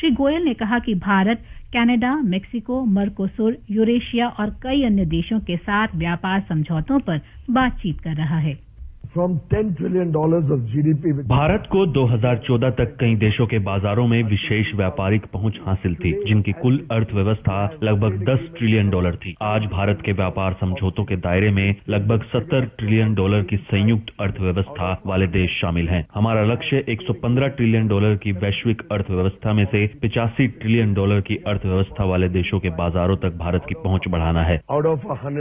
श्री गोयल ने कहा कि Bharat Canada, Mexico, Mercosur, Eurasia और कई अन्य देशों के साथ व्यापार समझौतों पर बातचीत कर रहा है। भारत को 2014 तक कई देशों के बाजारों में विशेष व्यापारिक पहुंच हासिल थी, जिनकी कुल अर्थव्यवस्था लगभग $10 ट्रिलियन थी। आज भारत के व्यापार समझौतों के दायरे में लगभग $70 ट्रिलियन की संयुक्त अर्थव्यवस्था वाले देश शामिल हैं। हमारा लक्ष्य $115 ट्रिलियन की वैश्विक अर्थव्यवस्था में से $85 ट्रिलियन की अर्थव्यवस्था वाले देशों के बाजारों तक भारत की पहुंच बढ़ाना है।